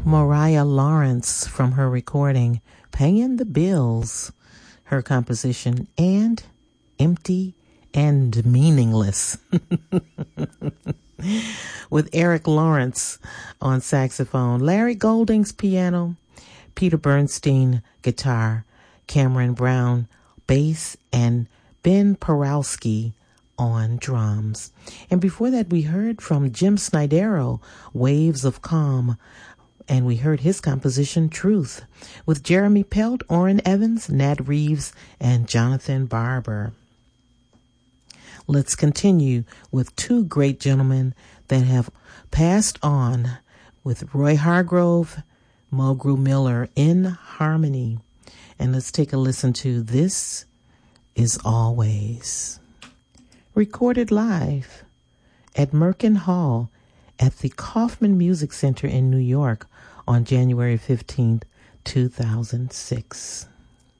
Mariah Lawrence from her recording Paying the Bills, her composition, and Empty and Meaningless with Eric Lawrence on saxophone, Larry Golding's piano, Peter Bernstein guitar, Cameron Brown bass, and Ben Porowski on drums. And before that, we heard from Jim Snydero, Waves of Calm, and we heard his composition Truth with Jeremy Pelt, Orrin Evans, Nat Reeves, and Jonathan Barber. Let's continue with two great gentlemen that have passed on, with Roy Hargrove, Mulgrew Miller in harmony. And let's take a listen to This Is Always. Recorded live at Merkin Hall at the Kaufman Music Center in New York on January 15th, 2006.